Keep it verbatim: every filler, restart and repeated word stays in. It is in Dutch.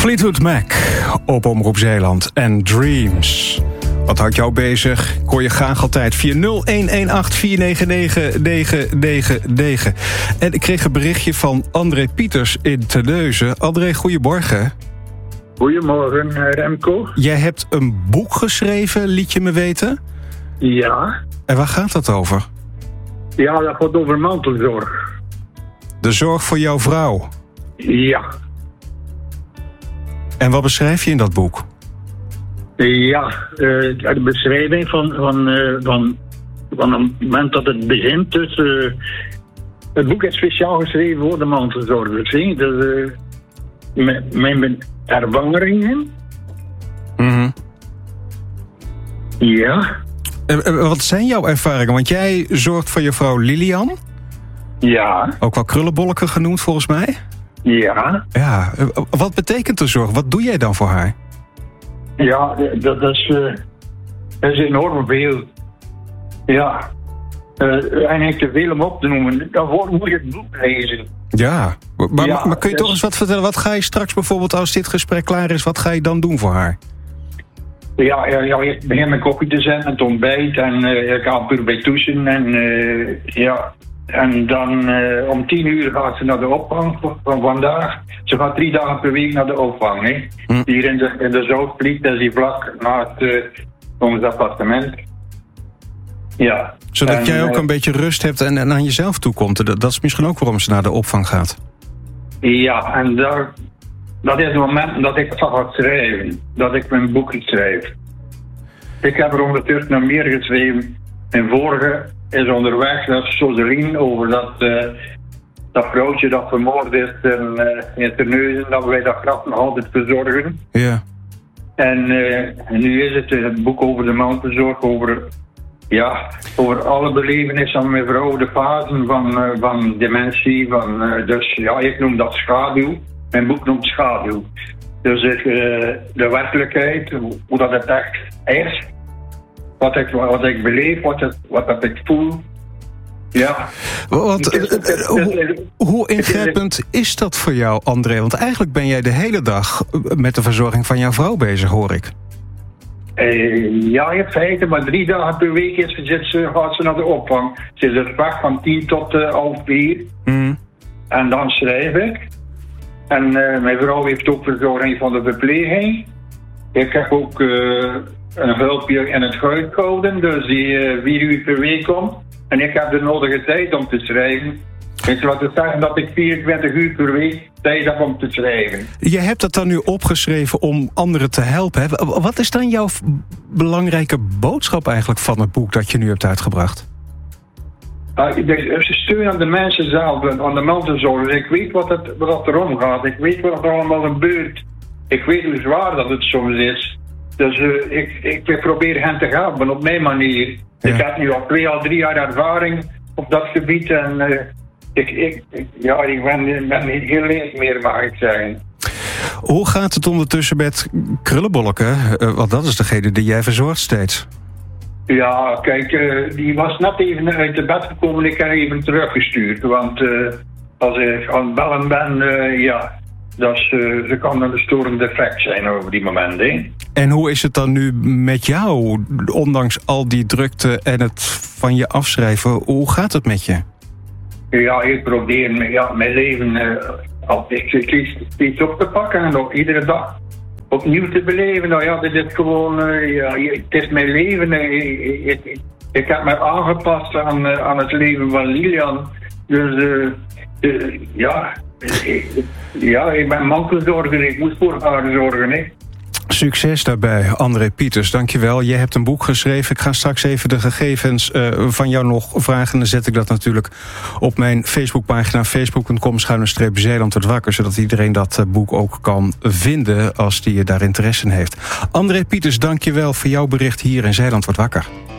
Fleetwood Mac op Omroep Zeeland en Dreams. Wat houdt jou bezig? Ik hoor je graag altijd via nul een een acht vier negen negen negen negen negen. En ik kreeg een berichtje van André Pieters in Terneuzen. André, goedemorgen. Goedemorgen, Remco. Jij hebt een boek geschreven, liet je me weten? Ja. En waar gaat dat over? Ja, dat gaat over mantelzorg. De zorg voor jouw vrouw. Ja. En wat beschrijf je in dat boek? Ja, uh, de beschrijving van, van, uh, van, van het moment dat het begint. Dus, uh, het boek is speciaal geschreven voor de mantelzorgers. Dus, uh, met mijn ervaringen. Mm-hmm. Ja. En, en wat zijn jouw ervaringen? Want jij zorgt voor je vrouw Lilian. Ja. Ook wel krullenbolleke genoemd volgens mij. Ja. Ja. Wat betekent de zorg? Wat doe jij dan voor haar? Ja, dat is, uh, dat is enorm veel. Ja. Uh, en ik te veel om op te noemen. Daarvoor moet je het boek lezen. Ja. Maar, ja, maar kun je dus... toch eens wat vertellen? Wat ga je straks bijvoorbeeld, als dit gesprek klaar is, wat ga je dan doen voor haar? Ja, ja, ja ik begin mijn koffie te zetten, het ontbijt en uh, ik ga puur bij douchen. En, uh, ja. en dan uh, om tien uur gaat ze naar de opvang van vandaag. Ze gaat drie dagen per week naar de opvang. Hè. Hm. Hier in de, in de Zoutvliet, dat is die vlak naast uh, ons appartement. Ja. Zodat en, jij ook uh, een beetje rust hebt en, en aan jezelf toekomt. Dat, dat is misschien ook waarom ze naar de opvang gaat. Ja, en daar, dat is het moment dat ik ga schrijven. Dat ik mijn boek schrijf. Ik heb er ondertussen nog meer geschreven. Mijn vorige is onderweg, dat is Joseline, over dat, uh, dat vrouwtje dat vermoord is in, uh, in Terneuzen, dat wij dat graf nog altijd verzorgen. Ja. En uh, nu is het het boek over de mantelzorg, over, ja, over alle belevenissen van mijn vrouw, de fasen van, uh, van dementie. Van, uh, dus ja, ik noem dat schaduw. Mijn boek noemt schaduw. Dus uh, de werkelijkheid, hoe, hoe dat het echt is. Wat ik, wat ik beleef, wat, het, wat dat ik voel. Ja. Want, uh, uh, hoe, hoe ingrijpend is dat voor jou, André? Want eigenlijk ben jij de hele dag met de verzorging van jouw vrouw bezig, hoor ik. Uh, ja, in feite, maar drie dagen per week is, zit ze, gaat ze naar de opvang. Ze is er weg van tien tot uh, half vier. Mm. En dan schrijf ik. En uh, mijn vrouw heeft ook verzorging van de verpleging. Ik heb ook uh, een hulpje in het huishouden, dus die uh, vier uur per week komt. En ik heb de nodige tijd om te schrijven. Ik wil te zeggen dat ik vierentwintig uur per week tijd heb om te schrijven. Je hebt dat dan nu opgeschreven om anderen te helpen. Hè? Wat is dan jouw belangrijke boodschap eigenlijk van het boek dat je nu hebt uitgebracht? Uh, ik steun aan de mensen zelf, aan de mantelzorgers. Ik weet wat het, wat er omgaat. Ik weet wat er allemaal gebeurt. Ik weet hoe zwaar dat het soms is. Dus uh, ik, ik probeer hen te helpen op mijn manier. Ja. Ik heb nu al twee, al drie jaar ervaring op dat gebied. En uh, ik, ik, ik, ja, ik ben, ben niet heel leeg meer, mag ik zeggen. Hoe gaat het ondertussen met krullenbolleke? Uh, want dat is degene die jij verzorgt steeds. Ja, kijk, uh, die was net even uit de bed gekomen. Ik heb haar even teruggestuurd. Want uh, als ik aan het bellen ben, uh, ja... Dus uh, ze kan een storend effect zijn over die momenten. En hoe is het dan nu met jou? Ondanks al die drukte en het van je afschrijven, hoe gaat het met je? Ja, ik probeer ja, mijn leven uh, altijd iets op te pakken en ook iedere dag opnieuw te beleven. Nou ja, dit is gewoon, uh, ja, het is mijn leven. Uh, ik, ik, ik heb me aangepast aan, uh, aan het leven van Lilian. Dus uh, uh, ja... Ja, ik ben mantelzorger. Ik moet voor haar zorgen, hè. Succes daarbij, André Pieters. Dankjewel. Jij hebt een boek geschreven. Ik ga straks even de gegevens uh, van jou nog vragen. Dan zet ik dat natuurlijk op mijn Facebookpagina. facebook punt com schuine streep Zeeland wordt wakker. Zodat iedereen dat uh, boek ook kan vinden als die daar interesse in heeft. André Pieters, dankjewel voor jouw bericht hier in Zeeland wordt wakker.